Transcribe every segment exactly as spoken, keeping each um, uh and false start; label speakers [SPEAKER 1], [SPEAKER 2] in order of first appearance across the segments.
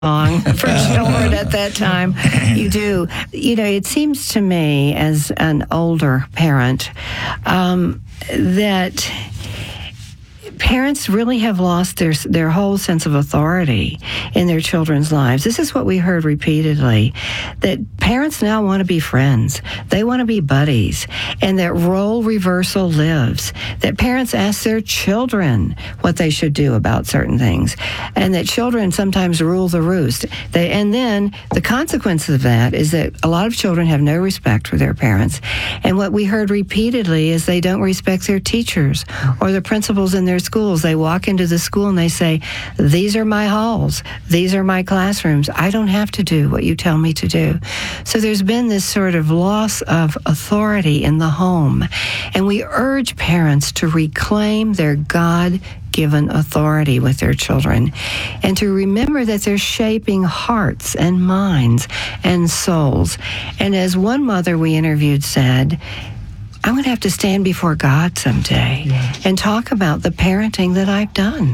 [SPEAKER 1] long for children at that time. You do. You know, it seems to me as an older parent um, that parents really have lost their their whole sense of authority in their children's lives. This is what we heard repeatedly, that parents now want to be friends. They want to be buddies, and that role reversal lives, that parents ask their children what they should do about certain things, and that children sometimes rule the roost. They, and then the consequence of that is that a lot of children have no respect for their parents. And what we heard repeatedly is they don't respect their teachers or the principals in their schools. They walk into the school and they say, these are my halls. These are my classrooms. I don't have to do what you tell me to do. So there's been this sort of loss of authority in the home. And we urge parents to reclaim their God-given authority with their children and to remember that they're shaping hearts and minds and souls. And as one mother we interviewed said, I'm going to have to stand before God someday yeah. and talk about the parenting that I've done.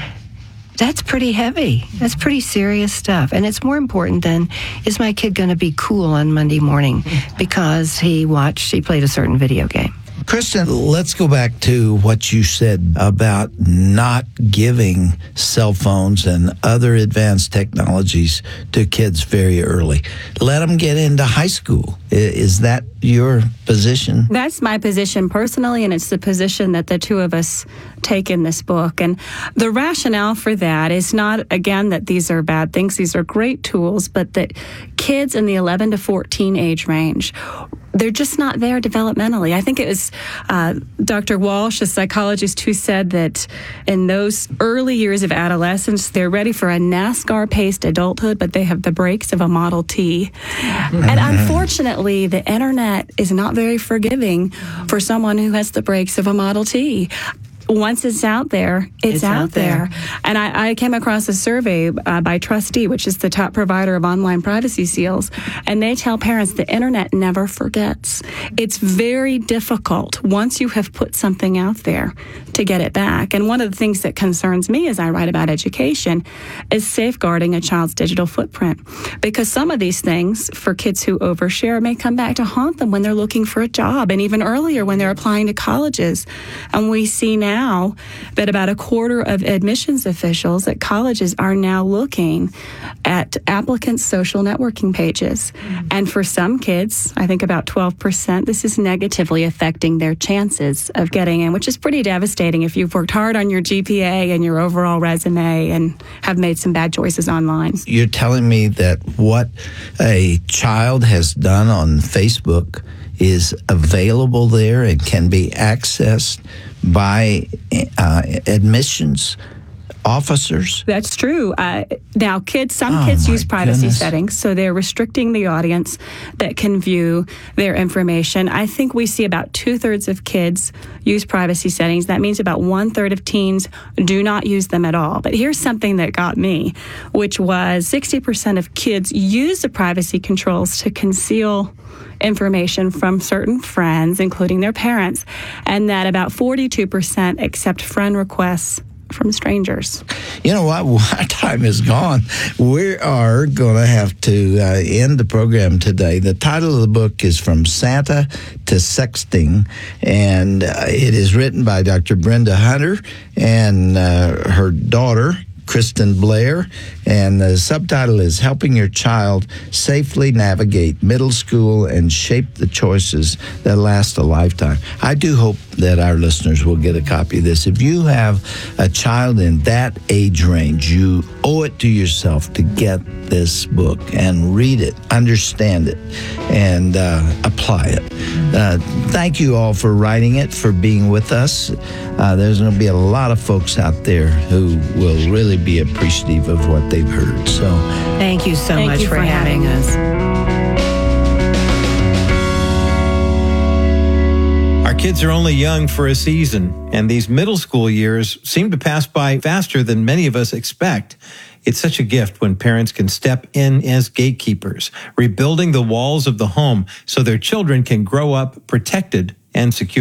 [SPEAKER 1] That's pretty heavy. That's pretty serious stuff. And it's more important than, is my kid going to be cool on Monday morning because he watched, he played a certain video game?
[SPEAKER 2] Kristen, let's go back to what you said about not giving cell phones and other advanced technologies to kids very early. Let them get into high school. Is that your position?
[SPEAKER 3] That's my position personally, and it's the position that the two of us take in this book. And the rationale for that is not, again, that these are bad things. These are great tools, but that kids in the eleven to fourteen age range, they're just not there developmentally. I think it was uh, Doctor Walsh, a psychologist, who said that in those early years of adolescence, they're ready for a NASCAR-paced adulthood, but they have the brakes of a Model T. And unfortunately, the internet is not very forgiving for someone who has the brakes of a Model T. Once it's out there, it's,
[SPEAKER 1] it's
[SPEAKER 3] out,
[SPEAKER 1] out
[SPEAKER 3] there.
[SPEAKER 1] there.
[SPEAKER 3] And I, I came across a survey uh, by Trustee, which is the top provider of online privacy seals, and they tell parents the internet never forgets. It's very difficult once you have put something out there to get it back. And one of the things that concerns me as I write about education is safeguarding a child's digital footprint, because some of these things for kids who overshare may come back to haunt them when they're looking for a job, and even earlier when they're applying to colleges. And we see now Now that about a quarter of admissions officials at colleges are now looking at applicants' social networking pages. Mm-hmm. And for some kids, I think about twelve percent, this is negatively affecting their chances of getting in, which is pretty devastating if you've worked hard on your G P A and your overall resume and have made some bad choices online.
[SPEAKER 2] You're telling me that what a child has done on Facebook is available there and can be accessed by uh, admissions officers?
[SPEAKER 3] That's true. Uh, now, kids, some
[SPEAKER 2] oh
[SPEAKER 3] kids use privacy
[SPEAKER 2] goodness.
[SPEAKER 3] settings, so they're restricting the audience that can view their information. I think we see about two-thirds of kids use privacy settings. That means about one-third of teens do not use them at all. But here's something that got me, which was sixty percent of kids use the privacy controls to conceal information from certain friends, including their parents, and that about forty-two percent accept friend requests from strangers.
[SPEAKER 2] You know what? Our time is gone. We are going to have to uh, end the program today. The title of the book is From Santa to Sexting, and uh, it is written by Doctor Brenda Hunter and uh, her daughter, Kristen Blair, and the subtitle is Helping Your Child Safely Navigate Middle School and Shape the Choices That Last a Lifetime. I do hope that our listeners will get a copy of this. If you have a child in that age range, you owe it to yourself to get this book and read it, understand it, and uh, apply it. Uh, thank you all for writing it, for being with us. Uh, there's going to be a lot of folks out there who will really be appreciative of what they've heard. So,
[SPEAKER 1] thank you so
[SPEAKER 3] thank
[SPEAKER 1] much
[SPEAKER 3] you
[SPEAKER 1] for,
[SPEAKER 3] for
[SPEAKER 1] having,
[SPEAKER 3] having
[SPEAKER 1] us.
[SPEAKER 4] Our kids are only young for a season, and these middle school years seem to pass by faster than many of us expect. It's such a gift when parents can step in as gatekeepers, rebuilding the walls of the home so their children can grow up protected and secure.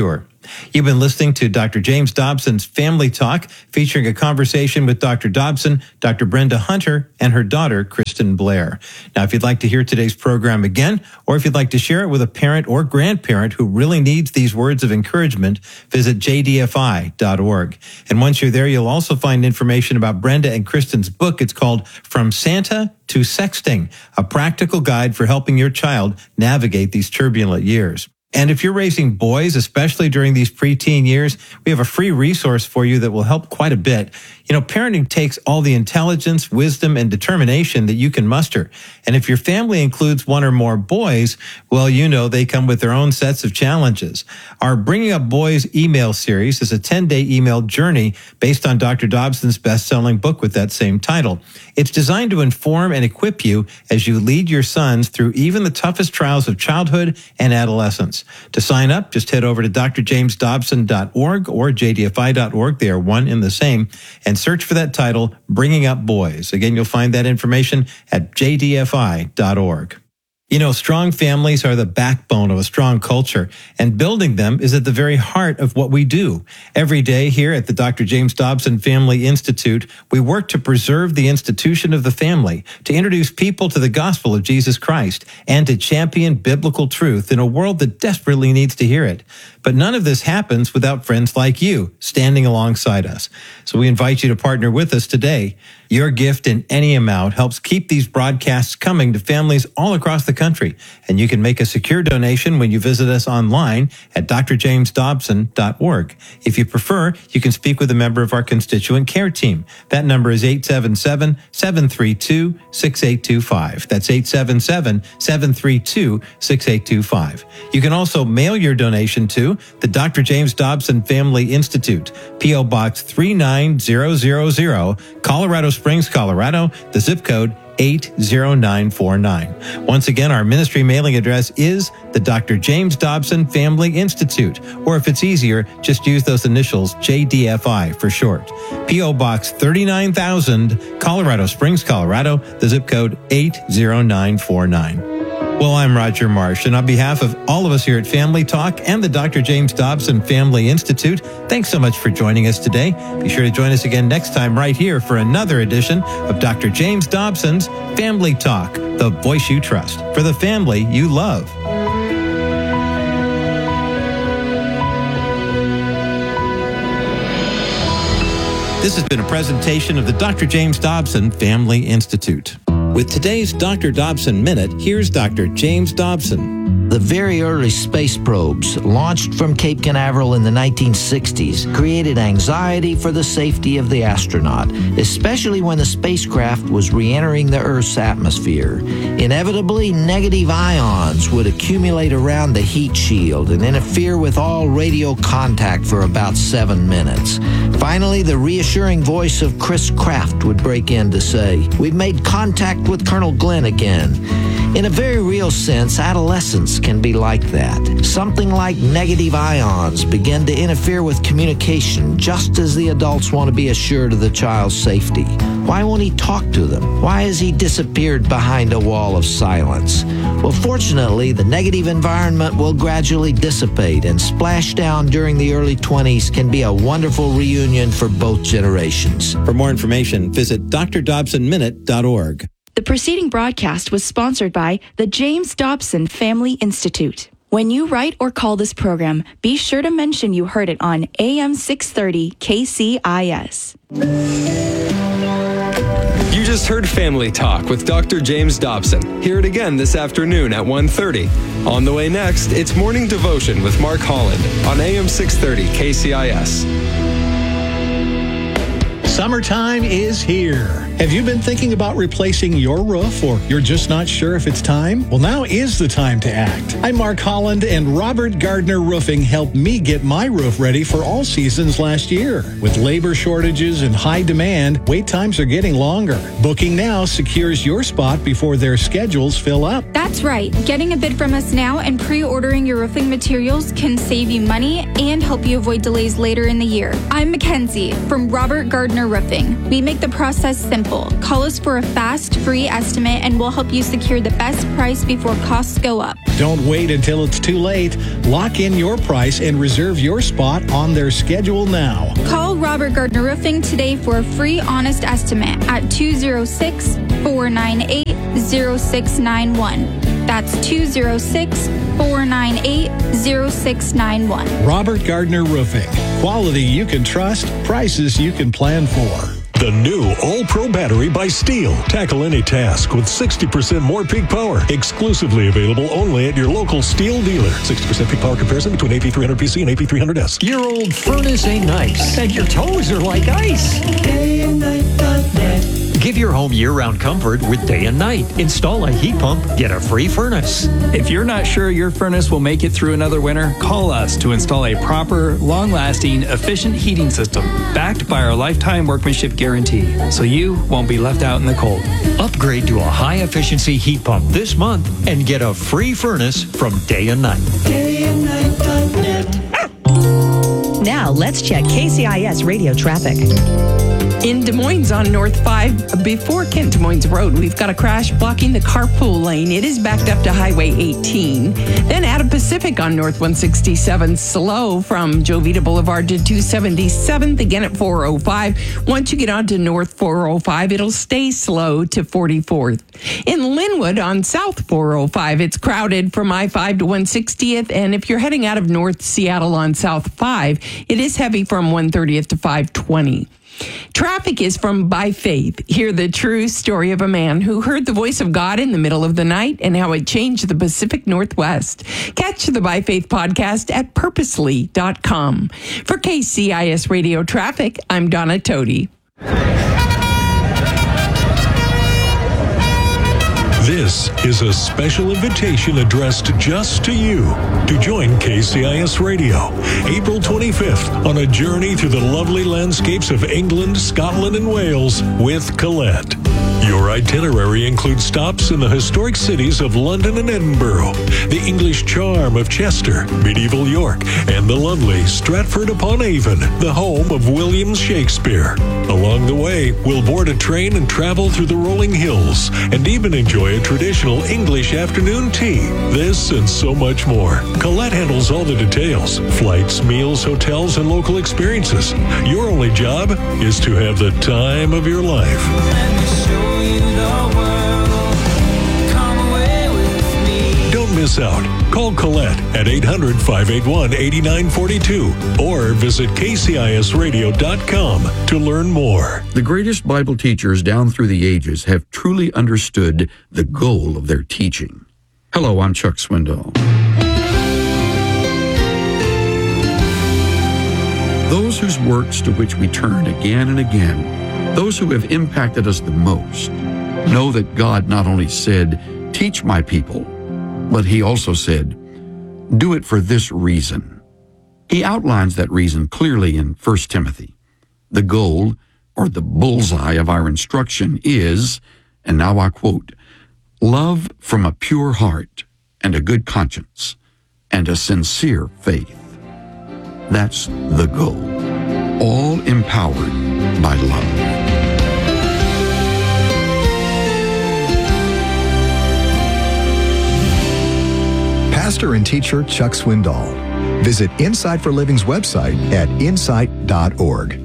[SPEAKER 4] You've been listening to Doctor James Dobson's Family Talk, featuring a conversation with Doctor Dobson, Doctor Brenda Hunter, and her daughter, Kristen Blair. Now, if you'd like to hear today's program again, or if you'd like to share it with a parent or grandparent who really needs these words of encouragement, visit j d f i dot org. And once you're there, you'll also find information about Brenda and Kristen's book. It's called From Santa to Sexting, a practical guide for helping your child navigate these turbulent years. And if you're raising boys, especially during these preteen years, we have a free resource for you that will help quite a bit. You know, parenting takes all the intelligence, wisdom, and determination that you can muster. And if your family includes one or more boys, well, you know they come with their own sets of challenges. Our Bringing Up Boys email series is a ten-day email journey based on Doctor Dobson's best-selling book with that same title. It's designed to inform and equip you as you lead your sons through even the toughest trials of childhood and adolescence. To sign up, just head over to d r james dobson dot org or j d f i dot org. They are one and the same. And search for that title, Bringing Up Boys. Again, you'll find that information at j d f i dot org. You know, strong families are the backbone of a strong culture, and building them is at the very heart of what we do. Every day here at the Doctor James Dobson Family Institute, we work to preserve the institution of the family, to introduce people to the gospel of Jesus Christ, and to champion biblical truth in a world that desperately needs to hear it. But none of this happens without friends like you standing alongside us. So we invite you to partner with us today. Your gift in any amount helps keep these broadcasts coming to families all across the country. And you can make a secure donation when you visit us online at d r james dobson dot org. If you prefer, you can speak with a member of our constituent care team. That number is eight seven seven, seven three two, six eight two five. That's eight seven seven, seven three two, six eight two five. You can also mail your donation to the Doctor James Dobson Family Institute, P O Box three nine zero zero zero, Colorado Springs, Colorado, the zip code eight zero nine four nine. Once again, our ministry mailing address is the Doctor James Dobson Family Institute, or if it's easier, just use those initials J D F I for short. P O Box thirty-nine thousand, Colorado Springs, Colorado, the zip code eight zero nine four nine. Well, I'm Roger Marsh, and on behalf of all of us here at Family Talk and the Doctor James Dobson Family Institute, thanks so much for joining us today. Be sure to join us again next time right here for another edition of Doctor James Dobson's Family Talk, the voice you trust for the family you love. This has been a presentation of the Doctor James Dobson Family Institute. With today's Doctor Dobson Minute, here's Doctor James Dobson.
[SPEAKER 2] The very early space probes, launched from Cape Canaveral in the nineteen sixties, created anxiety for the safety of the astronaut, especially when the spacecraft was re-entering the Earth's atmosphere. Inevitably, negative ions would accumulate around the heat shield and interfere with all radio contact for about seven minutes. Finally, the reassuring voice of Chris Kraft would break in to say, "We've made contact with Colonel Glenn again." In a very real sense, adolescence can be like that. Something like negative ions begin to interfere with communication just as the adults want to be assured of the child's safety. Why won't he talk to them? Why has he disappeared behind a wall of silence? Well, fortunately, the negative environment will gradually dissipate, and Splashdown during the early twenties can be a wonderful reunion for both generations.
[SPEAKER 4] For more information, visit d r dobson minute dot org.
[SPEAKER 5] The preceding broadcast was sponsored by the James Dobson Family Institute. When you write or call this program, be sure to mention you heard it on A M six thirty K C I S.
[SPEAKER 6] You just heard Family Talk with Doctor James Dobson. Hear it again this afternoon at one thirty. On the way next, it's Morning Devotion with Mark Holland on A M six thirty K C I S.
[SPEAKER 7] Summertime is here. Have you been thinking about replacing your roof, or you're just not sure if it's time? Well, now is the time to act. I'm Mark Holland, and Robert Gardner Roofing helped me get my roof ready for all seasons last year. With labor shortages and high demand, wait times are getting longer. Booking now secures your spot before their schedules fill up.
[SPEAKER 8] That's right. Getting a bid from us now and pre-ordering your roofing materials can save you money and help you avoid delays later in the year. I'm Mackenzie from Robert Gardner Roofing. We make the process simple simple. Call us for a fast, free estimate, and we'll help you secure the best price before costs go up.
[SPEAKER 7] Don't wait until it's too late. Lock in your price and reserve your spot on their schedule now.
[SPEAKER 8] Call Robert Gardner Roofing today for a free, honest estimate at two oh six, four nine eight, oh six nine one. That's two oh six, four nine eight, oh six nine one.
[SPEAKER 7] Robert Gardner Roofing. Quality you can trust, prices you can plan for.
[SPEAKER 9] The new All-Pro battery by Steel. Tackle any task with sixty percent more peak power. Exclusively available only at your local Steel dealer. sixty percent peak power comparison between A P three hundred P C and A P three hundred S.
[SPEAKER 10] Your old furnace ain't nice, and your toes are like ice. Day and night dot net. Give your home year-round comfort with Day and Night. Install a heat pump, get a free furnace.
[SPEAKER 11] If you're not sure your furnace will make it through another winter, call us to install a proper, long-lasting, efficient heating system backed by our lifetime workmanship guarantee, so you won't be left out in the cold.
[SPEAKER 10] Upgrade to a high-efficiency heat pump this month and get a free furnace from Day and Night. Day and Night dot net.
[SPEAKER 12] Now let's check K C I S radio traffic. In Des Moines on North five, before Kent Des Moines Road, we've got a crash blocking the carpool lane. It is backed up to Highway eighteen. Then Adam Pacific on North one sixty-seven, slow from Jovita Boulevard to two seventy-seventh, again at four oh five. Once you get onto North four oh five, it'll stay slow to forty-fourth. In Linwood on South four oh five, it's crowded from I five to one sixtieth, and if you're heading out of North Seattle on South five, it is heavy from one thirtieth to five twenty. Traffic is from By Faith. Hear the true story of a man who heard the voice of God in the middle of the night and how it changed the Pacific Northwest. Catch the By Faith podcast at purposely dot com. For K C I S Radio Traffic, I'm Donna Toti.
[SPEAKER 9] This is a special invitation addressed just to you to join K C I S Radio April twenty-fifth on a journey through the lovely landscapes of England, Scotland, and Wales with Colette. Your itinerary includes stops in the historic cities of London and Edinburgh, the English charm of Chester, medieval York, and the lovely Stratford-upon-Avon, the home of William Shakespeare. Along the way, we'll board a train and travel through the rolling hills, and even enjoy a traditional English afternoon tea. This and so much more. Colette handles all the details: flights, meals, hotels, and local experiences. Your only job is to have the time of your life. Don't miss out. Call Colette at eight hundred, five eight one, eight nine four two or visit K C I S radio dot com to learn more.
[SPEAKER 13] The greatest Bible teachers down through the ages have truly understood the goal of their teaching. Hello, I'm Chuck Swindoll. Those whose works to which we turn again and again, those who have impacted us the most, know that God not only said, "Teach my people," but he also said, "Do it for this reason." He outlines that reason clearly in First Timothy. The goal, or the bullseye of our instruction is, and now I quote, "Love from a pure heart and a good conscience and a sincere faith." That's the goal, all empowered by love.
[SPEAKER 14] Pastor and teacher Chuck Swindoll. Visit Insight for Living's website at insight dot org.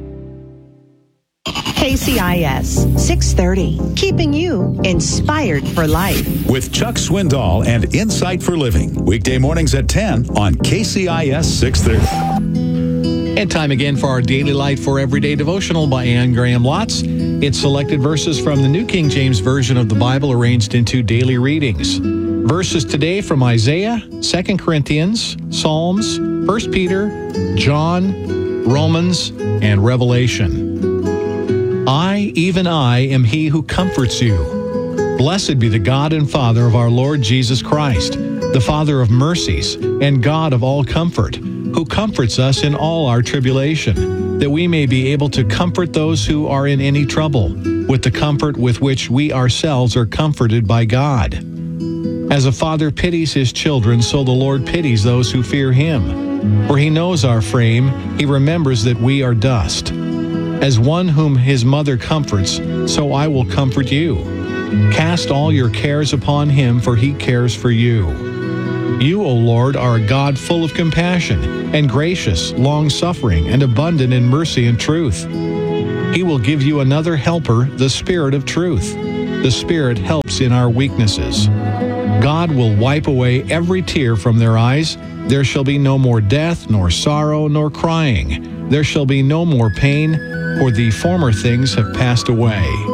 [SPEAKER 12] K C I S six thirty, keeping you inspired for life.
[SPEAKER 15] With Chuck Swindoll and Insight for Living. Weekday mornings at ten on K C I S six thirty.
[SPEAKER 7] And time again for our Daily Light for Everyday devotional by Anne Graham Lotz. It's selected verses from the New King James Version of the Bible arranged into daily readings. Verses today from Isaiah, Second Corinthians, Psalms, First Peter, John, Romans, and Revelation. I, even I, am he who comforts you. Blessed be the God and Father of our Lord Jesus Christ, the Father of mercies and God of all comfort, who comforts us in all our tribulation, that we may be able to comfort those who are in any trouble, with the comfort with which we ourselves are comforted by God. As a father pities his children, so the Lord pities those who fear him. For he knows our frame, he remembers that we are dust. As one whom his mother comforts, so I will comfort you. Cast all your cares upon him, for he cares for you. You, O Lord, are a God full of compassion and gracious, long-suffering, and abundant in mercy and truth. He will give you another helper, the Spirit of truth. The Spirit helps in our weaknesses. God will wipe away every tear from their eyes. There shall be no more death, nor sorrow, nor crying. There shall be no more pain, for the former things have passed away.